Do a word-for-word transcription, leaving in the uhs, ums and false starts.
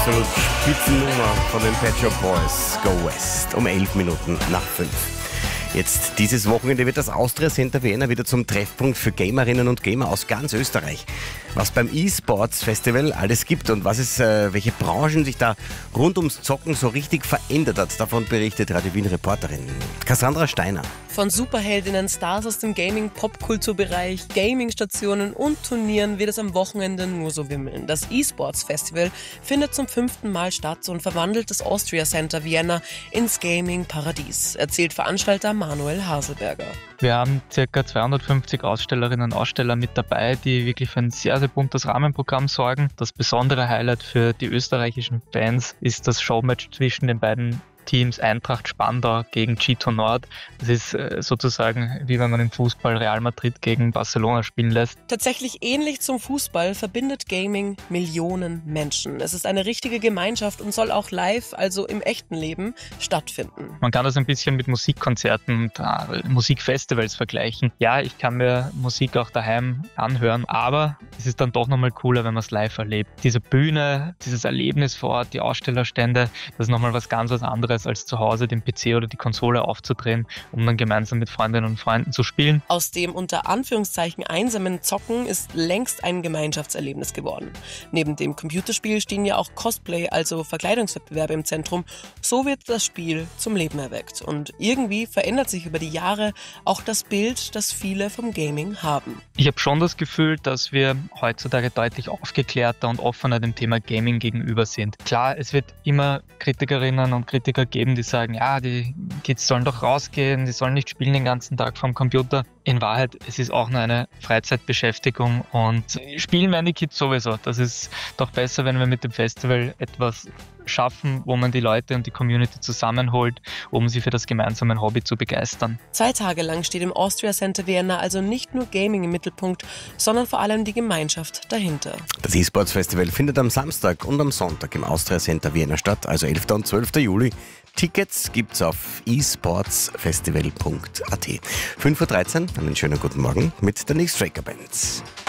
Absolut Spitzennummer von den Pet Shop Boys, Go West, um elf Minuten nach fünf. Jetzt dieses Wochenende wird das Austria Center Vienna wieder zum Treffpunkt für Gamerinnen und Gamer aus ganz Österreich. Was beim E-Sports Festival alles gibt und was es, äh, welche Branchen sich da rund ums Zocken so richtig verändert hat, davon berichtet Radio Wien Reporterin Cassandra Steiner. Von Superheldinnen, Stars aus dem Gaming-Popkulturbereich, Gaming-Stationen und Turnieren wird es am Wochenende nur so wimmeln. Das E-Sports Festival findet zum fünften Mal statt und verwandelt das Austria Center Vienna ins Gaming-Paradies, erzählt Veranstalter Manuel Haselberger. Wir haben ca. zweihundertfünfzig Ausstellerinnen und Aussteller mit dabei, die wirklich für ein sehr, sehr buntes Rahmenprogramm sorgen. Das besondere Highlight für die österreichischen Fans ist das Showmatch zwischen den beiden Teams Eintracht Spandau gegen G zwei Nord. Das ist äh, sozusagen wie wenn man im Fußball Real Madrid gegen Barcelona spielen lässt. Tatsächlich ähnlich zum Fußball verbindet Gaming Millionen Menschen. Es ist eine richtige Gemeinschaft und soll auch live, also im echten Leben, stattfinden. Man kann das ein bisschen mit Musikkonzerten und äh, Musikfestivals vergleichen. Ja, ich kann mir Musik auch daheim anhören, aber es ist dann doch nochmal cooler, wenn man es live erlebt. Diese Bühne, dieses Erlebnis vor Ort, die Ausstellerstände, das ist nochmal was ganz was anderes, als zu Hause den P C oder die Konsole aufzudrehen, um dann gemeinsam mit Freundinnen und Freunden zu spielen. Aus dem unter Anführungszeichen einsamen Zocken ist längst ein Gemeinschaftserlebnis geworden. Neben dem Computerspiel stehen ja auch Cosplay, also Verkleidungswettbewerbe im Zentrum. So wird das Spiel zum Leben erweckt. Und irgendwie verändert sich über die Jahre auch das Bild, das viele vom Gaming haben. Ich habe schon das Gefühl, dass wir heutzutage deutlich aufgeklärter und offener dem Thema Gaming gegenüber sind. Klar, es wird immer Kritikerinnen und Kritiker geben, die sagen, ja, die Kids sollen doch rausgehen, die sollen nicht spielen den ganzen Tag vom Computer. In Wahrheit, es ist auch nur eine Freizeitbeschäftigung und spielen werden die Kids sowieso. Das ist doch besser, wenn wir mit dem Festival etwas schaffen, wo man die Leute und die Community zusammenholt, um sie für das gemeinsame Hobby zu begeistern. Zwei Tage lang steht im Austria Center Vienna also nicht nur Gaming im Mittelpunkt, sondern vor allem die Gemeinschaft dahinter. Das E-Sports Festival findet am Samstag und am Sonntag im Austria Center Vienna statt, also elften und zwölften Juli. Tickets gibt's auf e sports festival punkt a t. fünf Uhr dreizehn, einen schönen guten Morgen mit der Nix Tracker Bands.